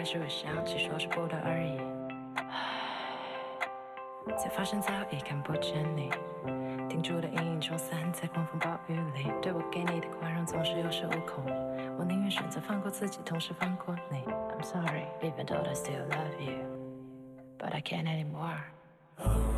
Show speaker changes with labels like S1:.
S1: 是会想起说是不得而已，才发现早已看不见你，定住的阴影冲散在狂风暴雨里，对我给你的宽容总是有恃无恐，我宁愿选择放过自己，同时放过你。I'm sorry, even though I still love you, but I can't anymore.